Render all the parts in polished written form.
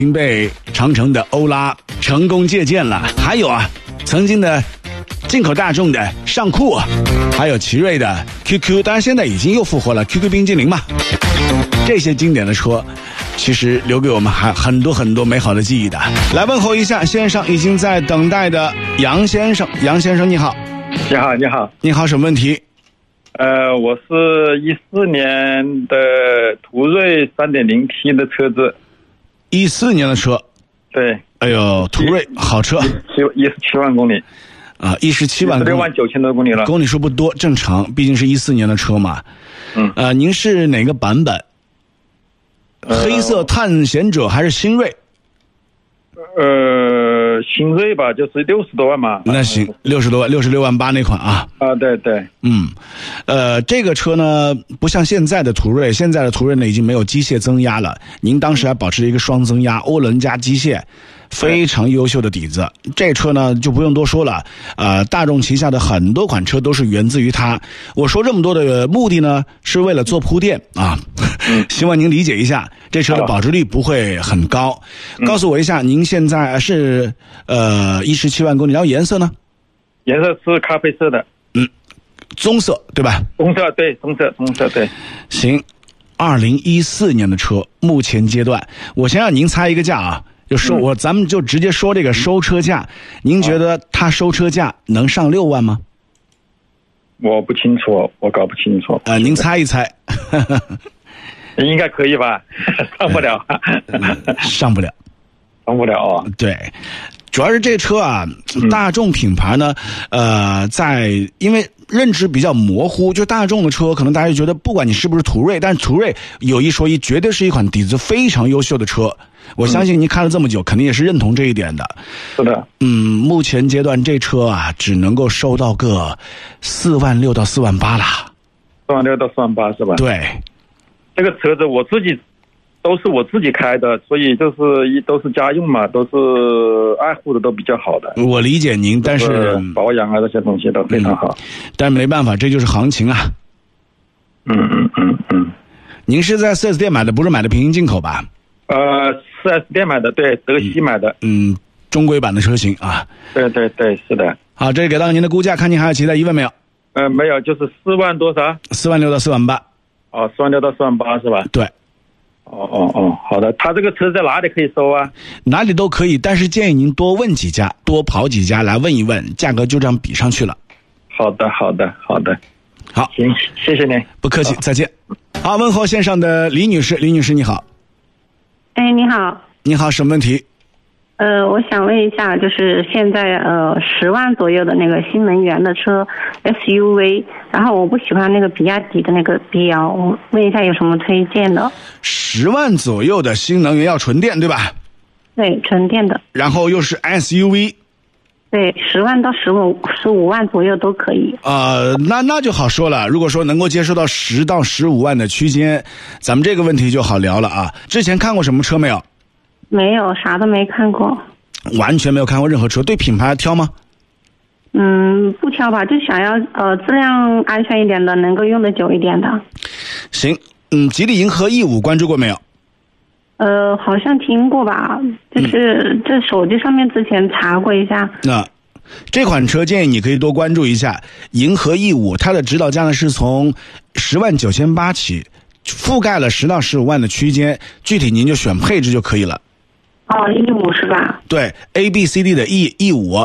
已经被长城的欧拉成功借鉴了。还有啊，曾经的进口大众的尚酷，还有奇瑞的 QQ， 当然现在已经又复活了 QQ 冰激凌嘛。这些经典的车其实留给我们还很多很多美好的记忆的。来问候一下线上已经在等待的杨先生。杨先生你好。 你好，你好， 你好，什么问题？ 我是14年的途锐 3.0T 的车子。 14年的车。 对。 哎呦，途锐好车。 17万公里。 啊，17万公里。 16万9千多公里了。 公里数不多，正常，毕竟是14年的车嘛。您是哪个版本？黑色探险者还是新锐？ 新锐吧，就是60多万嘛。 那行，60多万，66万8那款啊。 对对。 这个车呢，不像现在的途锐，现在的途锐呢已经没有机械增压了。您当时还保持了一个双增压，涡轮加机械，非常优秀的底子。这车呢就不用多说了，大众旗下的很多款车都是源自于它。我说这么多的目的呢，是为了做铺垫啊。希望您理解一下，这车的保值率不会很高。告诉我一下，您现在是17万公里，然后颜色呢？ 颜色是咖啡色的。 棕色对吧？ 棕色，对，棕色对。 行，2014年的车，目前阶段，我先让您猜一个价啊，咱们就直接说这个收车价。您觉得它收车价能上6万吗？ 我不清楚，我搞不清楚。 您猜一猜。 应该可以吧？上不了。 上不了。 上不了啊。 对。主要是这车啊，大众品牌呢，因为认知比较模糊，就大众的车，可能大家就觉得不管你是不是途锐，但是途锐有一说一，绝对是一款底子非常优秀的车。我相信您开了这么久，肯定也是认同这一点的。 是的。 目前阶段这车啊，只能够收到个4万6到4万8啦。 4万6到4万8是吧？ 对。 这个车子都是我自己开的，所以都是家用嘛，都是爱护的都比较好的。 我理解您，但是保养啊这些东西都非常好。 但没办法，这就是行情啊。您是在 4S 店买的，不是买的平行进口吧 ？4S 店买的，对，德系买的。 中规版的车型啊。 对对对，是的。 好，这是给到您的估价，看您还有其他疑问没有？ 没有，就是4万多少？4 万6到4万8。 4万6到4万8是吧？ 对。 好的。他这个车在哪里可以收啊？ 哪里都可以，但是建议您多问几家，多跑几家来问一问，价格就这样比上去了。 好的。好，行，谢谢您， 不客气，再见。好，问候线上的李女士，李女士你好。 你好。 你好，什么问题？ 我想问一下，就是现在10万左右的那个新能源的车 SUV， 然后我不喜欢那个比亚迪的那个 BL， 我问一下有什么推荐的 ？10万左右的新能源要纯电对吧？ 对，纯电的。 然后又是 SUV。 对，10万到15万左右都可以。 那就好说了。如果说能够接受到10到15万的区间，咱们这个问题就好聊了啊。之前看过什么车没有？ 没有，啥都没看过。 完全没有看过任何车，对品牌挑吗？ 不挑吧，就想要质量安全一点的，能够用得久一点的。行， 吉利银河 E5 关注过没有？ 好像听过吧，就是这手机上面之前查过一下。 那这款车建议你可以多关注一下银河 E5，它的指导价呢是从10万9千8起，覆盖了10到15万的区间，具体您就选配置就可以了。 E5是吧？ 对 ，ABCD 的 E5。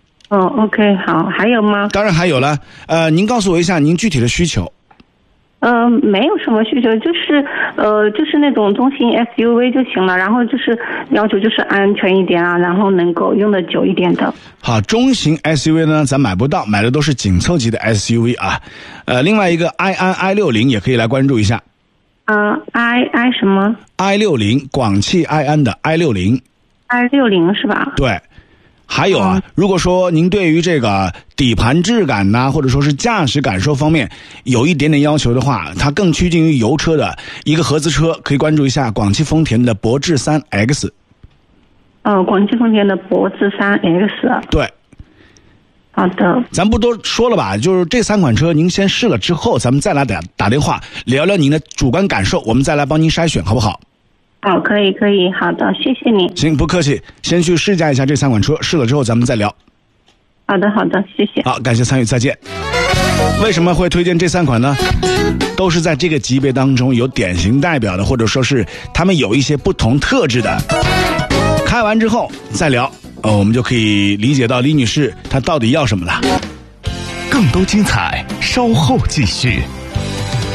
OK， 好，还有吗？ 当然还有了。您告诉我一下您具体的需求。 没有什么需求，就是那种中型 SUV 就行了，然后就是要求就是安全一点啊，然后能够用得久一点的。 好，中型 SUV 呢咱买不到，买的都是紧凑级的 SUV 啊。另外一个 i60 也可以来关注一下。 i 什么 ？i60，广汽埃安的 i60 是吧？ 对。还有啊，如果说您对于这个底盘质感呐，或者说是驾驶感受方面有一点点要求的话，它更趋近于油车的一个合资车，可以关注一下广汽丰田的博致 3X。 广汽丰田的博致 3X。 对。 好的。 咱不多说了吧，就是这3款车您先试了之后，咱们再来打电话聊聊您的主观感受，我们再来帮您筛选，好不好？ 哦，可以，好的，谢谢你。 行，不客气，先去试驾一下这3款车，试了之后咱们再聊。 好的，谢谢。 好，感谢参与，再见。为什么会推荐这3款呢？都是在这个级别当中有典型代表的，或者说是他们有一些不同特质的。开完之后再聊，我们就可以理解到李女士她到底要什么了。 更多精彩稍后继续。